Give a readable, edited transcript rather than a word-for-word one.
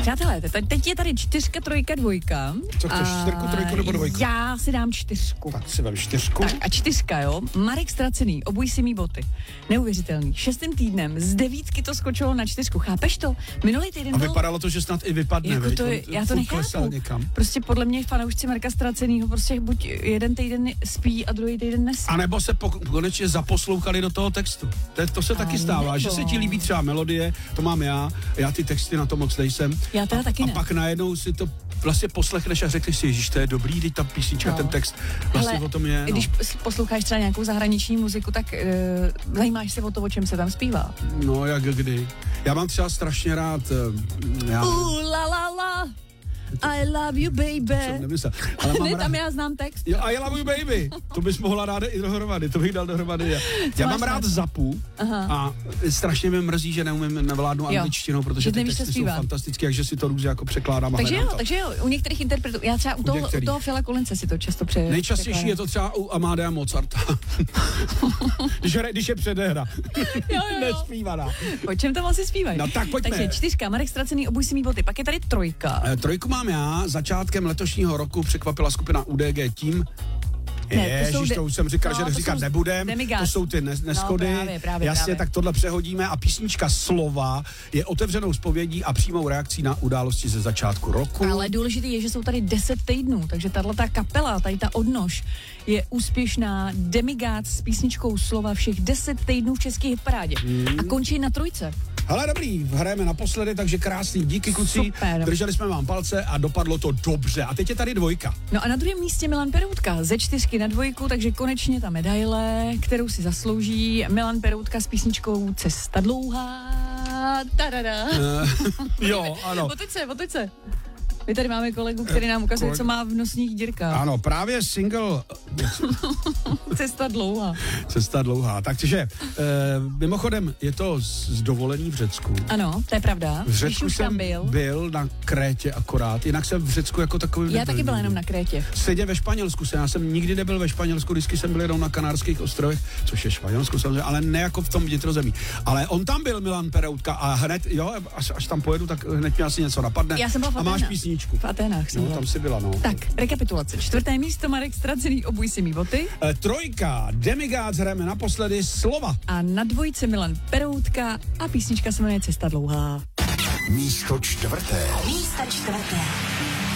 Přátelé, teď je tady 4, 3, 2. Co chceš, 4, 3 nebo 2? Já si dám 4. Tak si vem 4. Tak a 4, jo. Marek Ztracený, obuj si mý boty. Neuvěřitelný. 6. týdnem z 9 to skočilo na 4. Chápeš to? Minulý týden A vypadalo to, že snad i vypadne, jako to, já to nechápu. Prostě podle mě fanoušci Marka Ztracenýho prostě buď jeden týden spí a druhý týden nespí. A nebo se konečně zaposlouchali do toho textu. To se taky stává, že se ti líbí třeba melodie, to mám já ty texty na to moc nejsem. Já teda taky ne. A pak najednou si to vlastně poslechneš a řekneš si, ježiš, to je dobrý, teď ta písnička, ten text vlastně hele, o tom je. Když posloucháš třeba nějakou zahraniční muziku, tak zajímáš se o to, o čem se tam zpívá. No, jak kdy. Já mám třeba strašně rád... La la la. I love you, baby. Ale mám tam já znám text. Jo, I love you, baby. To bys mohla dát i dohromady, to bych dal dohromady. Já mám rád Zapu a strašně mě mrzí, že nevládnu angličtinou, protože ty texty jsou fantastické, takže si to různě jako překládám. Takže jo, u některých interpretů, já třeba u toho Phila Collinse si to často překládám. Nejčastější je to třeba u Amadea Mozarta. když je předehra. Jo. Nespívaná. O čem tam asi zpívají? No tak pojďme. Takže 4, Marek Ztracený, obuj si mý boty. Pak je tady 3. 3 mám já, začátkem letošního roku překvapila skupina UDG tím, to už jsem říkal, že říkat nebudem, to jsou ty neschody, právě. Tak tohle přehodíme a písnička Slova je otevřenou zpovědí a přímou reakcí na události ze začátku roku. Ale důležité je, že jsou tady 10 týdnů, takže tato kapela, tady ta odnož je úspěšná. Demigods s písničkou Slova všech 10 týdnů v české hitparádě a končí na 3. Hele, dobrý, hrajeme naposledy, takže krásný, díky kluci. Super. Drželi jsme vám palce a dopadlo to dobře. A teď je tady 2. No a na druhém místě Milan Peroutka ze 4 na 2, takže konečně ta medaile, kterou si zaslouží Milan Peroutka s písničkou Cesta dlouhá. Tadada. Jo, ano. Otoč se. My tady máme kolegu, který nám ukazuje, co má v nosních dírkách. Ano, právě single... Cesta dlouhá. Takže mimochodem je to z dovolení v Řecku. Ano, to je pravda. V Řecku jsem byl na Krétě akorát, jinak jsem v Řecku jako takový... Já taky byla jenom na Krétě. Stejně ve Španělsku já jsem nikdy nebyl ve Španělsku, vždycky jsem byl jenom na Kanárských ostrovech, což je Španělsku samozřejmě, ale ne jako v tom vnitrozemí. Ale on tam byl, Milan Peroutka, a hned, až tam pojedu, tak hned mi asi něco napadne. Já jsem byla a máš písničku. V Aténách jsem tam si byla, no. Tak, rekapitulace. 4. místo Marek Ztracený, obuj si mý boty. 3. Demigods, hrajeme naposledy Slova. A na 2. Milan Peroutka a písnička se jmenuje Cesta dlouhá. Místo 4.